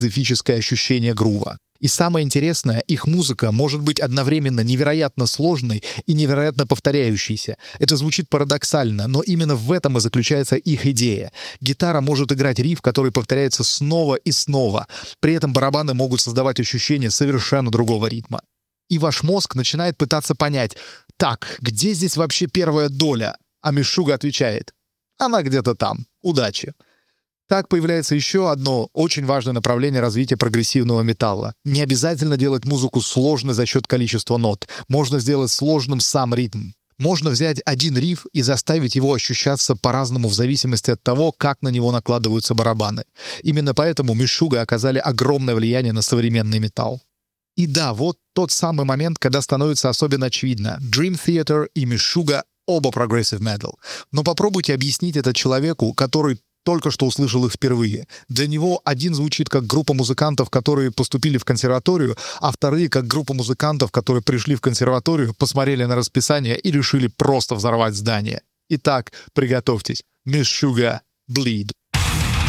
специфическое ощущение грува. И самое интересное, их музыка может быть одновременно невероятно сложной и невероятно повторяющейся. Это звучит парадоксально, но именно в этом и заключается их идея. Гитара может играть риф, который повторяется снова и снова. При этом барабаны могут создавать ощущение совершенно другого ритма. И ваш мозг начинает пытаться понять: так, где здесь вообще первая доля? А Meshuggah отвечает: она где-то там. Удачи. Так появляется еще одно очень важное направление развития прогрессивного металла. Не обязательно делать музыку сложной за счет количества нот. Можно сделать сложным сам ритм. Можно взять один риф и заставить его ощущаться по-разному в зависимости от того, как на него накладываются барабаны. Именно поэтому Meshuggah оказали огромное влияние на современный металл. И да, вот тот самый момент, когда становится особенно очевидно. Dream Theater и Meshuggah — оба progressive metal. Но попробуйте объяснить это человеку, который только что услышал их впервые. Для него один звучит как группа музыкантов, которые поступили в консерваторию, а вторые как группа музыкантов, которые пришли в консерваторию, посмотрели на расписание и решили просто взорвать здание. Итак, приготовьтесь. Meshuggah Bleed.